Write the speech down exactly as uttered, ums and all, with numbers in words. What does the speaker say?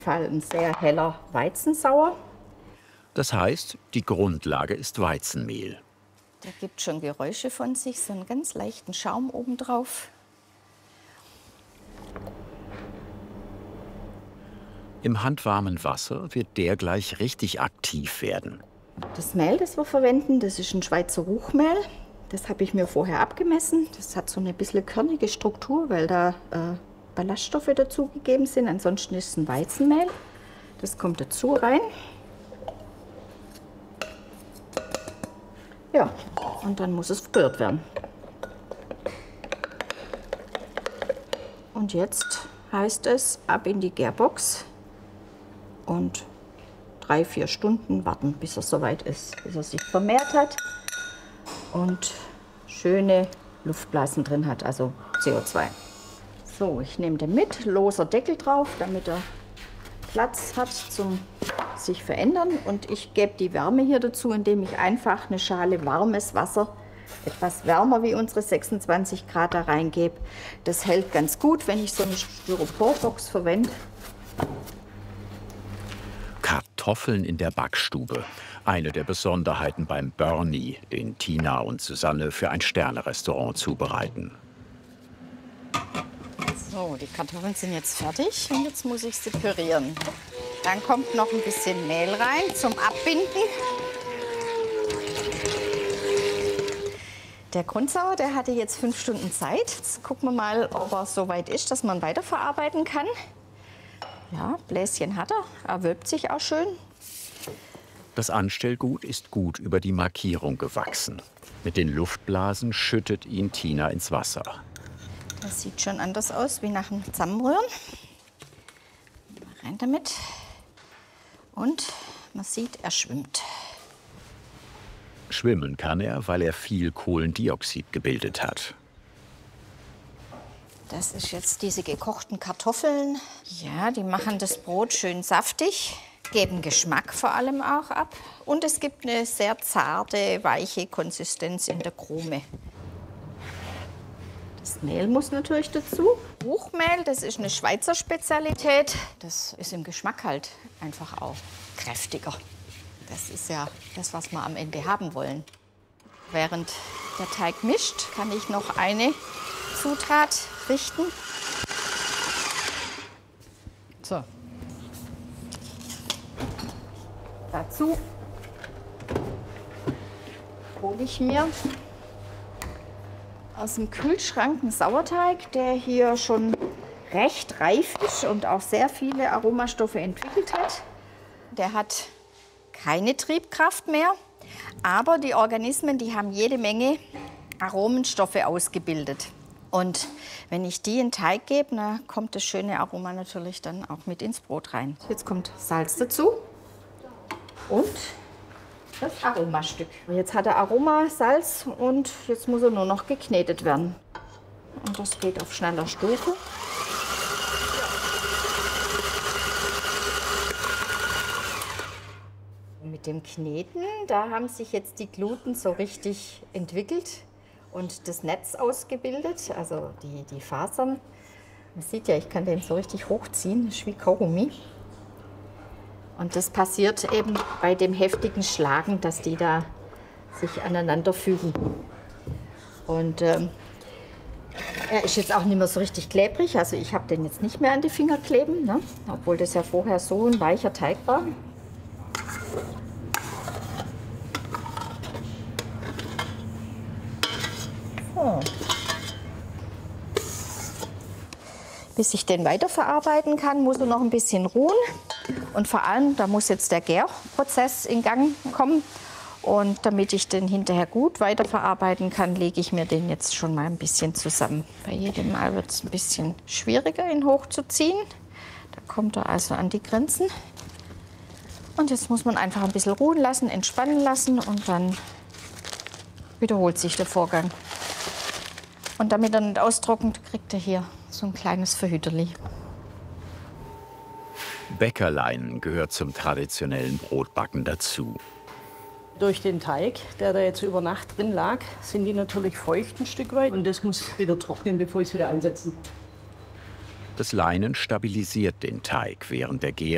Fall ein sehr heller Weizensauer. Das heißt, die Grundlage ist Weizenmehl. Der gibt schon Geräusche von sich, so einen ganz leichten Schaum obendrauf. Im handwarmen Wasser wird der gleich richtig aktiv werden. Das Mehl, das wir verwenden, das ist ein Schweizer Ruchmehl. Das habe ich mir vorher abgemessen. Das hat so eine bisschen körnige Struktur, weil da äh, Ballaststoffe dazugegeben sind. Ansonsten ist es ein Weizenmehl. Das kommt dazu rein. Ja, und dann muss es verrührt werden. Und jetzt heißt es ab in die Gärbox und drei, vier Stunden warten, bis er soweit ist, bis er sich vermehrt hat und schöne Luftblasen drin hat, also C O zwei. So, ich nehme den mit, loser Deckel drauf, damit er Platz hat zum sich verändern, und ich gebe die Wärme hier dazu, indem ich einfach eine Schale warmes Wasser, etwas wärmer wie unsere sechsundzwanzig Grad, da reingebe. Das hält ganz gut, wenn ich so eine Styroporbox verwende. Kartoffeln in der Backstube. Eine der Besonderheiten beim Bernie, den Tina und Susanne für ein Sterne-Restaurant zubereiten. So, die Kartoffeln sind jetzt fertig und jetzt muss ich sie pürieren. Dann kommt noch ein bisschen Mehl rein zum Abbinden. Der Grundsauer, der hatte jetzt fünf Stunden Zeit. Jetzt gucken wir mal, ob er so weit ist, dass man weiterverarbeiten kann. Ja, Bläschen hat er, er wölbt sich auch schön. Das Anstellgut ist gut über die Markierung gewachsen. Mit den Luftblasen schüttet ihn Tina ins Wasser. Das sieht schon anders aus wie nach dem Zusammenrühren. Rein damit. Und man sieht, er schwimmt. Schwimmen kann er, weil er viel Kohlendioxid gebildet hat. Das ist jetzt diese gekochten Kartoffeln. Ja, die machen das Brot schön saftig, geben Geschmack vor allem auch ab. Und es gibt eine sehr zarte, weiche Konsistenz in der Krume. Das Mehl muss natürlich dazu. Ruchmehl, das ist eine Schweizer Spezialität. Das ist im Geschmack halt einfach auch kräftiger. Das ist ja das, was wir am Ende haben wollen. Während der Teig mischt, kann ich noch eine Zutat richten. So. Dazu hole ich mir aus dem Kühlschrank einen Sauerteig, der hier schon recht reif ist und auch sehr viele Aromastoffe entwickelt hat. Der hat keine Triebkraft mehr, aber die Organismen, die haben jede Menge Aromenstoffe ausgebildet. Und wenn ich die in den Teig gebe, na, kommt das schöne Aroma natürlich dann auch mit ins Brot rein. Jetzt kommt Salz dazu und das Aromastück. Jetzt hat er Aroma, Salz, und jetzt muss er nur noch geknetet werden. Und das geht auf schneller Stufe. Mit dem Kneten, da haben sich jetzt die Gluten so richtig entwickelt und das Netz ausgebildet, also die, die Fasern. Man sieht ja, ich kann den so richtig hochziehen, das ist wie Kaugummi. Und das passiert eben bei dem heftigen Schlagen, dass die da sich aneinander fügen. Und ähm, er ist jetzt auch nicht mehr so richtig klebrig, also ich habe den jetzt nicht mehr an die Finger kleben, ne? Obwohl das ja vorher so ein weicher Teig war. So. Bis ich den weiterverarbeiten kann, muss er noch ein bisschen ruhen. Und vor allem, da muss jetzt der Gärprozess in Gang kommen. Und damit ich den hinterher gut weiterverarbeiten kann, lege ich mir den jetzt schon mal ein bisschen zusammen. Bei jedem Mal wird es ein bisschen schwieriger, ihn hochzuziehen. Da kommt er also an die Grenzen. Und jetzt muss man einfach ein bisschen ruhen lassen, entspannen lassen, und dann wiederholt sich der Vorgang. Und damit er nicht austrocknet, kriegt er hier so ein kleines Verhüterli. Bäckerlein gehört zum traditionellen Brotbacken dazu. Durch den Teig, der da jetzt über Nacht drin lag, sind die natürlich feucht ein Stück weit. Und das muss wieder trocknen, bevor ich es wieder einsetzen. Das Leinen stabilisiert den Teig während der Gärung.